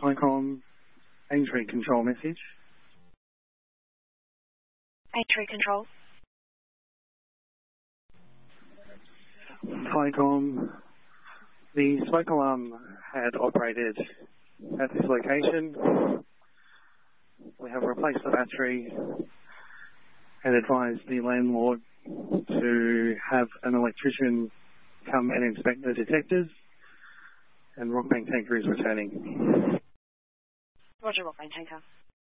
Tycom, entry control message. Entry control. Tycom, the smoke alarm had operated at this location. We have replaced the battery and advised the landlord to have an electrician come and inspect the detectors, and Rockbank Tanker is returning. Roger, Rockbank Tanker.